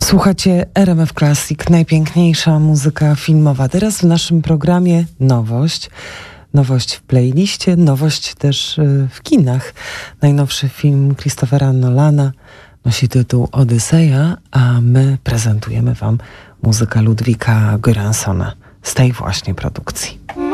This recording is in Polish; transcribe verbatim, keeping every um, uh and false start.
Słuchacie R M F Classic, najpiękniejsza muzyka filmowa. Teraz w naszym programie nowość. Nowość w playliście, nowość też w kinach. Najnowszy film Christophera Nolana nosi tytuł Odyseja, a my prezentujemy wam muzykę Ludwika Göranssona z tej właśnie produkcji.